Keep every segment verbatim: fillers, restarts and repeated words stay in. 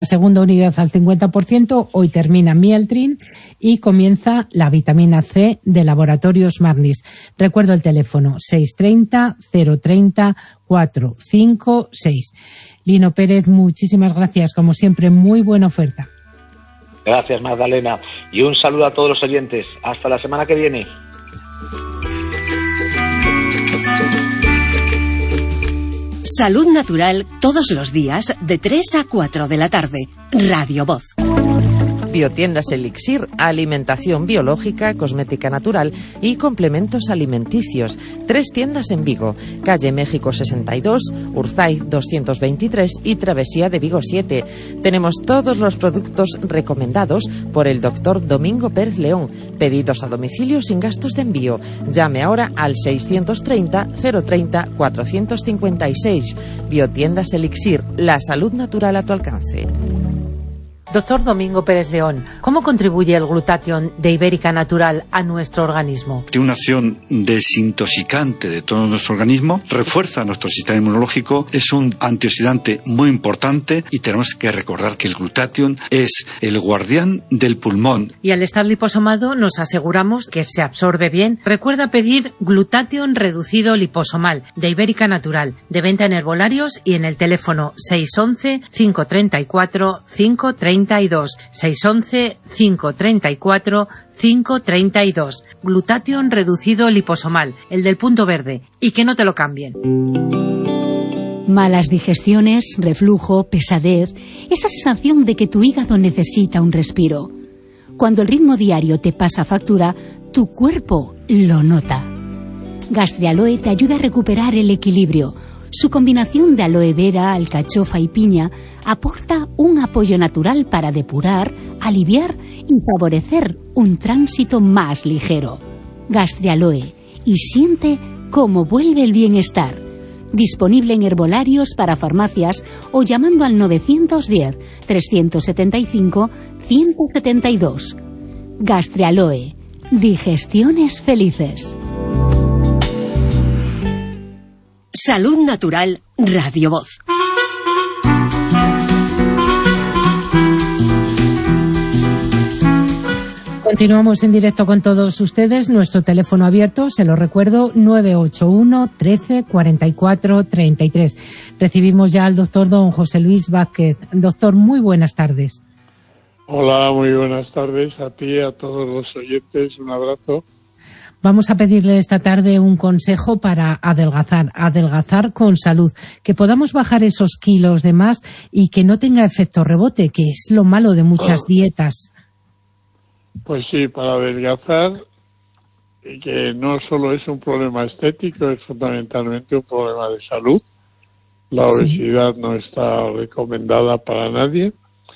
segunda unidad al cincuenta por ciento, hoy termina Mieltrin y comienza la vitamina C de Laboratorios Marnis. Recuerdo el teléfono seis tres cero, cero tres cero, cuatro cinco seis. Lino Pérez, muchísimas gracias, como siempre, muy buena oferta. Gracias, Magdalena, y un saludo a todos los oyentes. Hasta la semana que viene. Salud Natural todos los días de tres a cuatro de la tarde. Radio Voz. Biotiendas Elixir, alimentación biológica, cosmética natural y complementos alimenticios. Tres tiendas en Vigo, calle México sesenta y dos, Urzaiz doscientos veintitrés y Travesía de Vigo siete. Tenemos todos los productos recomendados por el doctor Domingo Pérez León. Pedidos a domicilio sin gastos de envío. Llame ahora al seiscientos treinta, cero treinta, cuatrocientos cincuenta y seis. Biotiendas Elixir, la salud natural a tu alcance. Doctor Domingo Pérez León, ¿cómo contribuye el glutatión de Ibérica Natural a nuestro organismo? Tiene una acción desintoxicante de todo nuestro organismo, refuerza nuestro sistema inmunológico, es un antioxidante muy importante y tenemos que recordar que el glutatión es el guardián del pulmón. Y al estar liposomado nos aseguramos que se absorbe bien. Recuerda pedir glutatión reducido liposomal de Ibérica Natural, de venta en herbolarios y en el teléfono seis once, cinco treinta y cuatro, cinco treinta y dos, seis once, cinco treinta y cuatro, cinco treinta y dos. Glutatión reducido liposomal, el del punto verde, y que no te lo cambien. Malas digestiones, reflujo, pesadez, esa sensación de que tu hígado necesita un respiro. Cuando el ritmo diario te pasa factura, tu cuerpo lo nota. Gastrialoe te ayuda a recuperar el equilibrio. Su combinación de aloe vera, alcachofa y piña aporta un apoyo natural para depurar, aliviar y favorecer un tránsito más ligero. Gastrialoe, y siente cómo vuelve el bienestar. Disponible en herbolarios para farmacias o llamando al novecientos diez, trescientos setenta y cinco, ciento setenta y dos. Gastrialoe, digestiones felices. Salud Natural, Radio Voz. Continuamos en directo con todos ustedes. Nuestro teléfono abierto, se lo recuerdo, nueve ocho uno, trece, cuarenta y cuatro, treinta y tres. Recibimos ya al doctor don José Luis Vázquez. Doctor, muy buenas tardes. Hola, muy buenas tardes a ti y a todos los oyentes. Un abrazo. Vamos a pedirle esta tarde un consejo para adelgazar, adelgazar con salud, que podamos bajar esos kilos de más y que no tenga efecto rebote, que es lo malo de muchas dietas. Pues sí, para adelgazar, que no solo es un problema estético, es fundamentalmente un problema de salud. La obesidad sí. No está recomendada para nadie.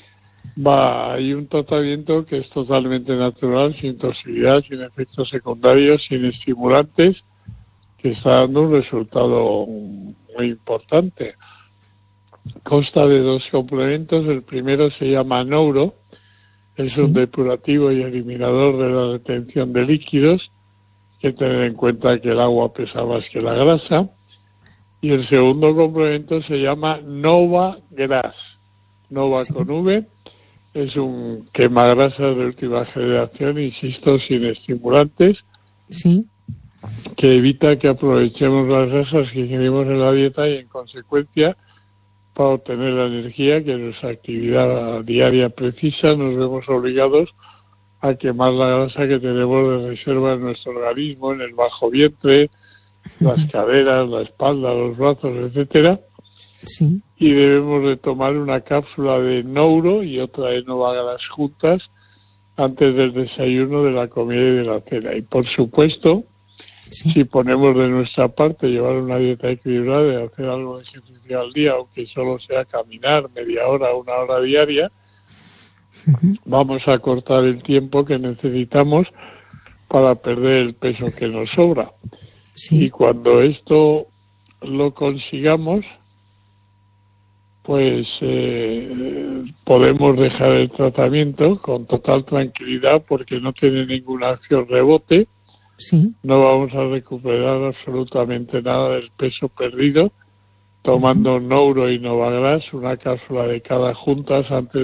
Va, hay un tratamiento que es totalmente natural, sin toxicidad, sin efectos secundarios, sin estimulantes, que está dando un resultado muy importante. Consta de dos complementos. El primero se llama Nouro, es sí. un depurativo y eliminador de la retención de líquidos. Hay que tener en cuenta que el agua pesa más que la grasa. Y el segundo complemento se llama Nova Gras, Nova sí. con V. Es un quemagrasas de última generación, insisto, sin estimulantes, sí. que evita que aprovechemos las grasas que ingerimos en la dieta y, en consecuencia, para obtener la energía que nuestra actividad diaria precisa, nos vemos obligados a quemar la grasa que tenemos de reserva en nuestro organismo, en el bajo vientre, las caderas, la espalda, los brazos, etcétera. Sí. Y debemos de tomar una cápsula de Nouro y otra de Novagras juntas antes del desayuno, de la comida y de la cena. Y por supuesto, sí. si ponemos de nuestra parte llevar una dieta equilibrada y hacer algo de ejercicio al día, aunque solo sea caminar media hora, una hora diaria, uh-huh. vamos a cortar el tiempo que necesitamos para perder el peso que nos sobra. Sí. Y cuando esto lo consigamos, pues eh, podemos dejar el tratamiento con total tranquilidad porque no tiene ninguna acción rebote. Sí. No vamos a recuperar absolutamente nada del peso perdido tomando uh-huh. Nouro y Novagras, una cápsula de cada juntas antes